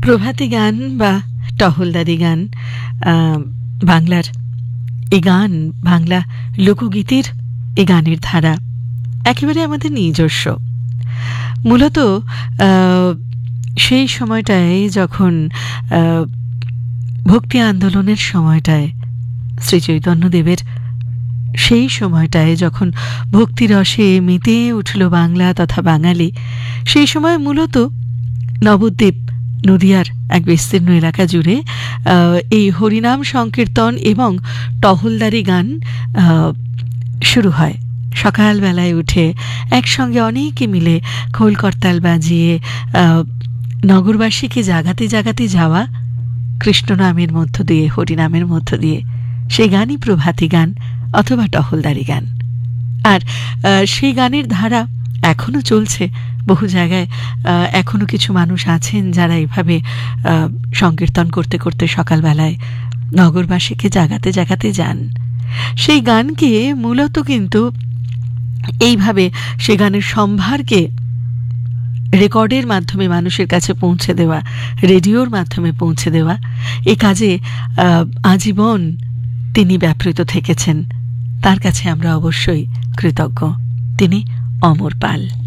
প্রভাতী গান বা টহলদারি গান, বাংলার এই গান, বাংলা লোকগীতির এই গানের ধারা একেবারে আমাদের নিজস্ব। মূলত সেই সময়টায় যখন ভক্তি আন্দোলনের সময়টায় শ্রী চৈতন্যদেবের সেই সময়টায় যখন ভক্তিরসে মেতে উঠল বাংলা তথা বাঙালি, সেই সময় মূলত নবদ্বীপ নদিয়ার এক বিস্তীর্ণ এলাকা জুড়ে এই হরিনাম সংকীর্তন এবং টহলদারি গান শুরু হয়। সকালবেলায় উঠে একসঙ্গে অনেকে মিলে খোল করতাল বাজিয়ে নগরবাসীকে জাগাতে জাগাতে যাওয়া কৃষ্ণনামের মধ্য দিয়ে, হরিনামের মধ্য দিয়ে, সেই গানই প্রভাতী গান অথবা টহলদারি গান। আর সেই গানের ধারা এখনো চলছে বহু জায়গায়। এখনো কিছু মানুষ আছেন যারা এইভাবে সংকীর্তন করতে করতে সকালবেলায় নগরবাসীকে জাগাতে জাগাতে যান। সেই গানকে মূলত কিন্তু এইভাবে সেই গানের সম্ভারকে রেকর্ডের মাধ্যমে মানুষের কাছে পৌঁছে দেওয়া, রেডিওর মাধ্যমে পৌঁছে দেওয়া, এ কাজে আজীবন তিনি ব্যাপৃত থেকেছেন। তার কাছে আমরা অবশ্যই কৃতজ্ঞ। তিনি অমর পাল।